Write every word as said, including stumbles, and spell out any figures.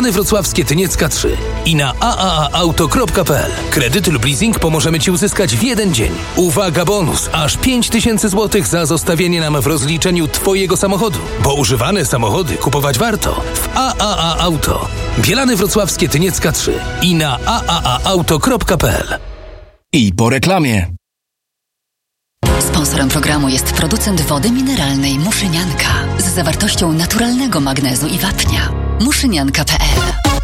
Bielany Wrocławskie Tyniecka trzy i na a a a auto kropka p l. Kredyt lub leasing pomożemy Ci uzyskać w jeden dzień. Uwaga, bonus! Aż pięć tysięcy złotych za zostawienie nam w rozliczeniu Twojego samochodu. Bo używane samochody kupować warto w a a a Auto. Bielany Wrocławskie Tyniecka trzy i na a a a auto kropka p l. I po reklamie. Sponsorem programu jest producent wody mineralnej Muszynianka z zawartością naturalnego magnezu i wapnia. muszynianka kropka p l